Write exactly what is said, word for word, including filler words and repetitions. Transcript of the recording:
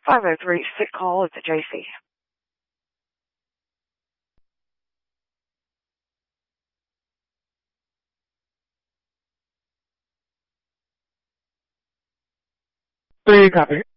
five oh three, sick call, it's a J C. Three, copy.